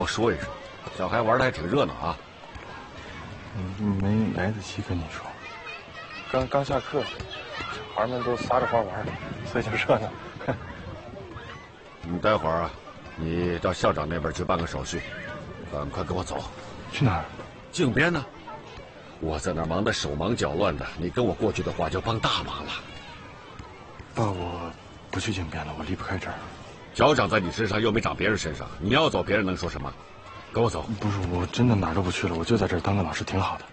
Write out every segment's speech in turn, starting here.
我说一声，小孩玩的还挺热闹啊。 没来得及跟你说，刚下课，小孩们都撒着欢玩，所以就热闹。 你待会儿啊，你到校长那边去办个手续，赶快跟我走。 去哪儿？ 靖边呢？我在那儿忙得手忙脚乱的，你跟我过去的话就帮大忙了。 爸，我不去靖边了，我离不开这儿。 脚长在你身上，又没长别人身上，你要走，别人能说什么？跟我走。 不是，我真的哪儿都不去了，我就在这儿当个老师，挺好的。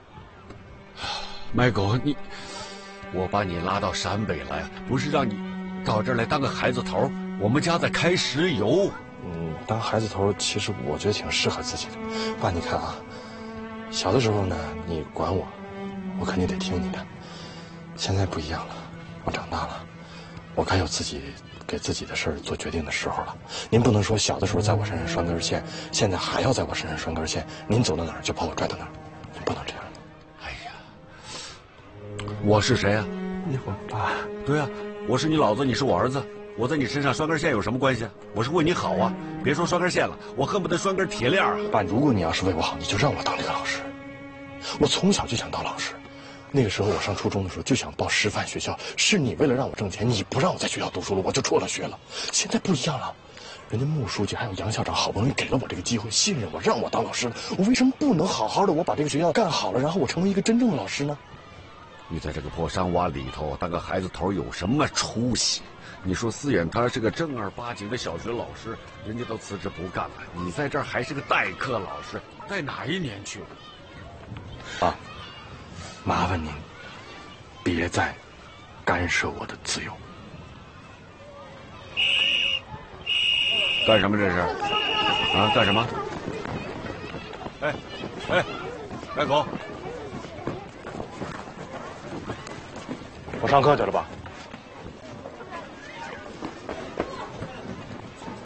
麦狗，我把你拉到陕北来，不是让你到这儿来当个孩子头。我们家在开石油。 当孩子头，其实我觉得挺适合自己的。爸，你看啊，小的时候呢，你管我，我肯定得听你的。现在不一样了，我长大了，我该有自己给自己的事儿做决定的时候了。您不能说小的时候在我身上拴根线，现在还要在我身上拴根线。您走到哪儿就把我拽到哪儿，不能这样。 哎呀，我是谁啊？ 你我爸。 对啊，我是你老子，你是我儿子。我在你身上拴根线有什么关系啊？我是为你好啊！别说拴根线了，我恨不得拴根铁链啊！ 爸，如果你要是为我好，你就让我当这个老师。我从小就想当老师，那个时候我上初中的时候就想报师范学校，是你为了让我挣钱，你不让我在学校读书了，我就辍了学了。现在不一样了，人家穆书记还有杨校长好不容易给了我这个机会，信任我，让我当老师了，我为什么不能好好的我把这个学校干好了，然后我成为一个真正的老师呢？ 你在这个破山洼里头当个孩子头有什么出息？你说思远他是个正儿八经的小学老师，人家都辞职不干了，你在这儿还是个代课老师，带哪一年去了？ 爸，麻烦您别再干涉我的自由。 干什么这是？啊，干什么？麦狗， 我上课去了吧？